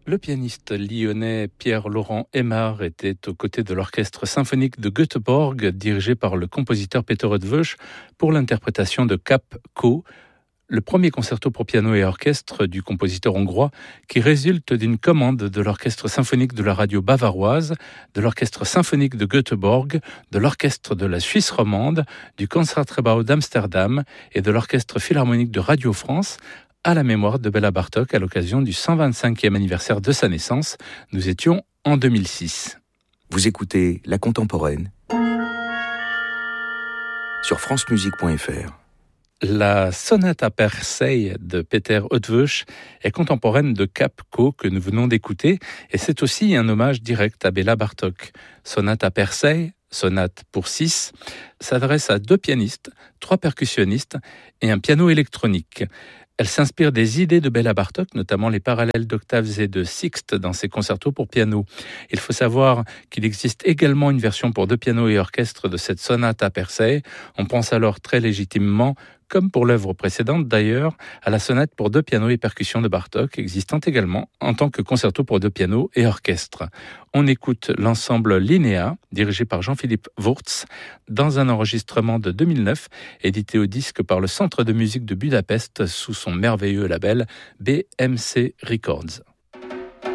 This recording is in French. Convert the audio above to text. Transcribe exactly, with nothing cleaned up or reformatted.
Le pianiste lyonnais Pierre-Laurent Aimard était aux côtés de l'orchestre symphonique de Göteborg, dirigé par le compositeur Peter Eötvös, pour l'interprétation de Cap Co, le premier concerto pour piano et orchestre du compositeur hongrois, qui résulte d'une commande de l'orchestre symphonique de la radio bavaroise, de l'orchestre symphonique de Göteborg, de l'orchestre de la Suisse romande, du Concertgebouw d'Amsterdam et de l'orchestre philharmonique de Radio France, à la mémoire de Béla Bartók à l'occasion du cent vingt-cinquième anniversaire de sa naissance. Nous étions en deux mille six. Vous écoutez La Contemporaine sur france musique point f r. La sonate per se de Peter Eötvös est contemporaine de Cap Co que nous venons d'écouter, et c'est aussi un hommage direct à Béla Bartók. Sonate per se, sonate pour six, s'adresse à deux pianistes, trois percussionnistes et un piano électronique. Elle s'inspire des idées de Béla Bartók, notamment les parallèles d'octaves et de sixtes dans ses concertos pour piano. Il faut savoir qu'il existe également une version pour deux pianos et orchestre de cette sonate per se. On pense alors très légitimement, comme pour l'œuvre précédente d'ailleurs, à la sonate pour deux pianos et percussions de Bartók, existant également en tant que concerto pour deux pianos et orchestre. On écoute l'ensemble Linnea, dirigé par Jean-Philippe Wurtz, dans un enregistrement de deux mille neuf, édité au disque par le Centre de musique de Budapest sous son merveilleux label B M C Records.